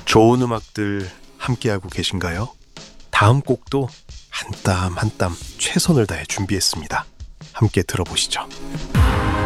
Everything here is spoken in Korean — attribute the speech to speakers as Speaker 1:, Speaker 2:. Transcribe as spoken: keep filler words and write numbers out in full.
Speaker 1: 좋은 음악들 함께하고 계신가요? 다음 곡도 한 땀 한 땀 최선을 다해 준비했습니다. 함께 들어보시죠.